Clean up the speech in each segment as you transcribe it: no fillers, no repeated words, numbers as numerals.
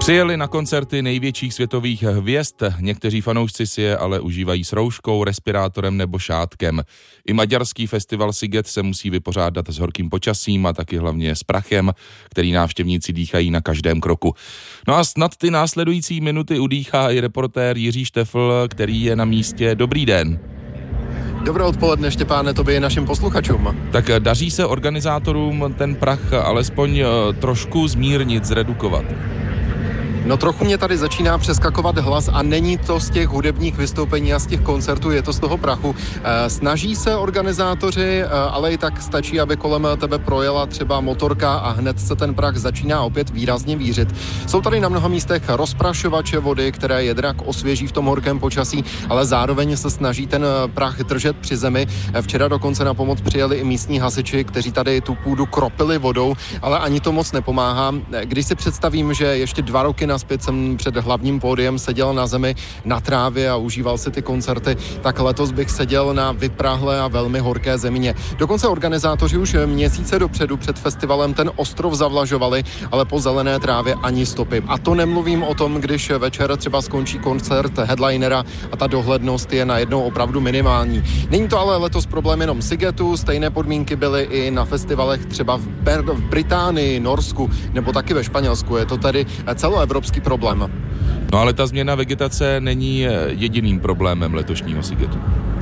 Přijeli na koncerty největších světových hvězd, někteří fanoušci si je ale užívají s rouškou, respirátorem nebo šátkem. I maďarský festival Sziget se musí vypořádat s horkým počasím a taky hlavně s prachem, který návštěvníci dýchají na každém kroku. No a snad ty následující minuty udýchá i reportér Jiří Štefl, který je na místě. Dobrý den. Dobré odpoledne, Štěpáne, tobě i našim posluchačům. Tak daří se organizátorům ten prach alespoň trošku zmírnit, zredukovat? No trochu mě tady začíná přeskakovat hlas a není to z těch hudebních vystoupení a z těch koncertů, je to z toho prachu. Snaží se organizátoři, ale i tak stačí, aby kolem tebe projela třeba motorka a hned se ten prach začíná opět výrazně vířit. Jsou tady na mnoha místech rozprašovače vody, které je drak osvěží v tom horkém počasí, ale zároveň se snaží ten prach držet při zemi. Včera dokonce na pomoc přijeli i místní hasiči, kteří tady tu půdu kropili vodou, ale ani to moc nepomáhá. Když si představím, že ještě 2 roky nazpět jsem před hlavním pódiem seděl na zemi na trávě a užíval si ty koncerty, tak letos bych seděl na vyprahlé a velmi horké zemině. Dokonce organizátoři už měsíce dopředu před festivalem ten ostrov zavlažovali, ale po zelené trávě ani stopy. A to nemluvím o tom, když večer třeba skončí koncert headlinera a ta dohlednost je najednou opravdu minimální. Není to ale letos problém jenom Szigetu, stejné podmínky byly i na festivalech třeba v Británii, Norsku nebo taky ve Španělsku. Je to tedy celoevropský problém. No ale ta změna vegetace není jediným problémem letošního Szigetu.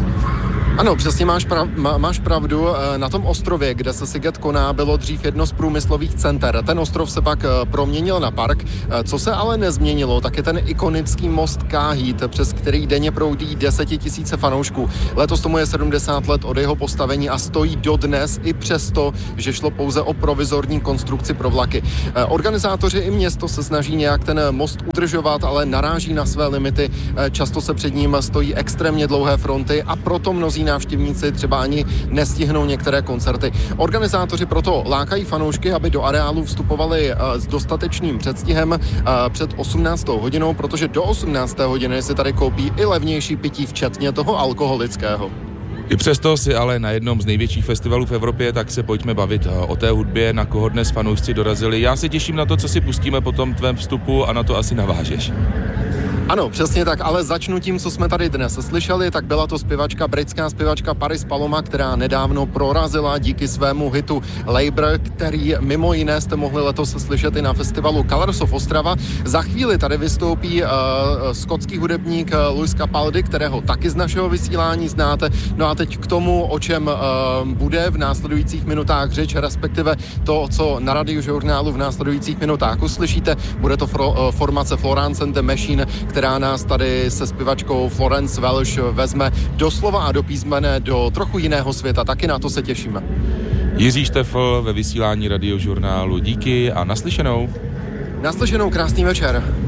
Ano, přesně máš pravdu. Na tom ostrově, kde se Sziget koná, bylo dřív jedno z průmyslových center. Ten ostrov se pak proměnil na park. Co se ale nezměnilo, tak je ten ikonický most Káhít, přes který denně proudí 10 000 fanoušků. Letos tomu je 70 let od jeho postavení a stojí dodnes i přesto, že šlo pouze o provizorní konstrukci pro vlaky. Organizátoři i město se snaží nějak ten most udržovat, ale naráží na své limity. Často se před ním stojí extrémně dlouhé fronty a proto mnozí návštěvníci třeba ani nestihnou některé koncerty. Organizátoři proto lákají fanoušky, aby do areálu vstupovali s dostatečným předstihem před 18. hodinou, protože do 18. hodiny si tady koupí i levnější pití, včetně toho alkoholického. I přesto si ale na jednom z největších festivalů v Evropě, tak se pojďme bavit o té hudbě, na koho dnes fanoušci dorazili. Já se těším na to, co si pustíme po tom tvém vstupu a na to asi navážeš. Ano, přesně tak, ale začnu tím, co jsme tady dnes slyšeli, tak byla to britská zpěvačka Paris Paloma, která nedávno prorazila díky svému hitu Labour, který mimo jiné jste mohli letos slyšet i na festivalu Colours of Ostrava. Za chvíli tady vystoupí skotský hudebník Lewis Capaldi, kterého taky z našeho vysílání znáte. No a teď k tomu, o čem bude v následujících minutách řeč, respektive to, co na Radiožurnálu v následujících minutách uslyšíte, bude to formace Florence and the Machine, která nás tady se zpěvačkou Florence Welch vezme doslova a do písmene do trochu jiného světa. Taky na to se těšíme. Jiří Štefl ve vysílání Radiožurnálu. Díky a naslyšenou. Naslyšenou, krásný večer.